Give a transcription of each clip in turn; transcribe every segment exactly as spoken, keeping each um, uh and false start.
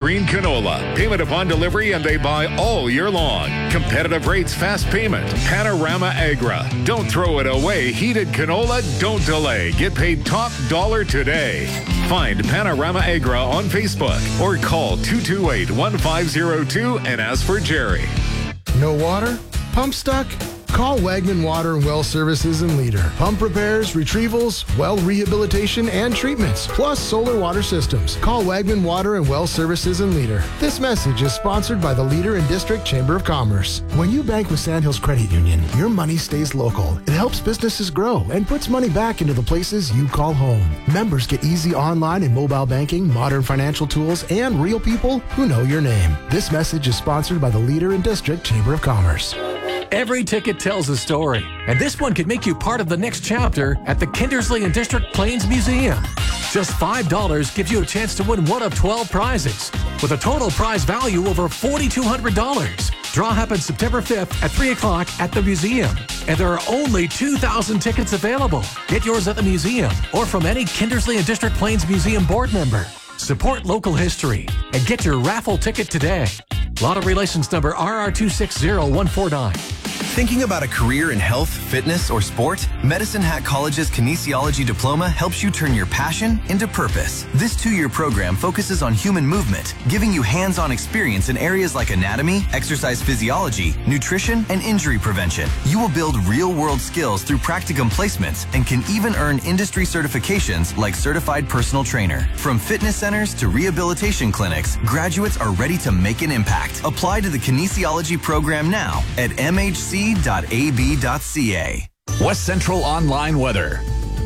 green canola. Payment upon delivery and they buy all year long. Competitive rates, fast payment. Panorama Agra. Don't throw it away. Heated canola, don't delay. Get paid top dollar today. Find Panorama Agra on Facebook or call two two eight, one five zero two and ask for Jerry. No water? Pump stuck? Call Wagman Water and Well Services in Leader. Pump repairs, retrievals, well rehabilitation, and treatments, plus solar water systems. Call Wagman Water and Well Services in Leader. This message is sponsored by the Leader and District Chamber of Commerce. When you bank with Sandhills Credit Union, your money stays local. It helps businesses grow and puts money back into the places you call home. Members get easy online and mobile banking, modern financial tools, and real people who know your name. This message is sponsored by the Leader and District Chamber of Commerce. Every ticket tells a story, and this one could make you part of the next chapter at the Kindersley and District Plains Museum. Just five dollars gives you a chance to win one of twelve prizes, with a total prize value over four thousand two hundred dollars. Draw happens September fifth at three o'clock at the museum, and there are only two thousand tickets available. Get yours at the museum or from any Kindersley and District Plains Museum board member. Support local history and get your raffle ticket today. Lottery license number R R two six zero one four nine. Thinking about a career in health, fitness, or sport? Medicine Hat College's Kinesiology Diploma helps you turn your passion into purpose. This two-year program focuses on human movement, giving you hands-on experience in areas like anatomy, exercise physiology, nutrition, and injury prevention. You will build real-world skills through practicum placements and can even earn industry certifications like Certified Personal Trainer. From fitness centers to rehabilitation clinics, graduates are ready to make an impact. Apply to the Kinesiology program now at m h c dot a b dot c a. West Central Online Weather.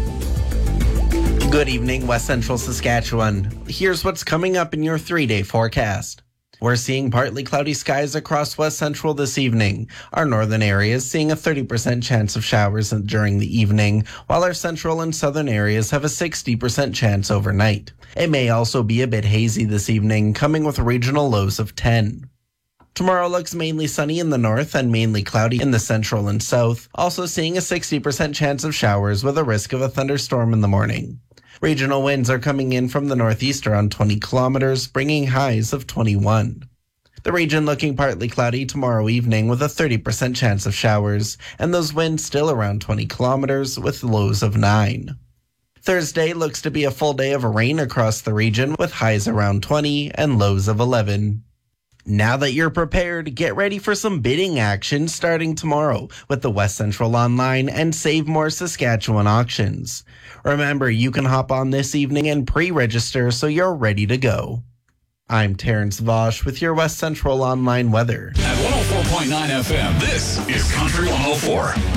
Good evening, West Central Saskatchewan. Here's what's coming up in your three-day forecast. We're seeing partly cloudy skies across West Central this evening. Our northern areas seeing a thirty percent chance of showers during the evening, while our central and southern areas have a sixty percent chance overnight. It may also be a bit hazy this evening, coming with regional lows of ten. Tomorrow looks mainly sunny in the north and mainly cloudy in the central and south, also seeing a sixty percent chance of showers with a risk of a thunderstorm in the morning. Regional winds are coming in from the northeast around twenty kilometers, bringing highs of twenty-one. The region looking partly cloudy tomorrow evening with a thirty percent chance of showers, and those winds still around twenty kilometers with lows of nine. Thursday looks to be a full day of rain across the region with highs around twenty and lows of eleven. Now that you're prepared, get ready for some bidding action starting tomorrow with the West Central Online and Save More Saskatchewan auctions. Remember, you can hop on this evening and pre-register so you're ready to go. I'm Terrence Vosch with your West Central Online weather. At one oh four point nine F M, this is Country one oh four.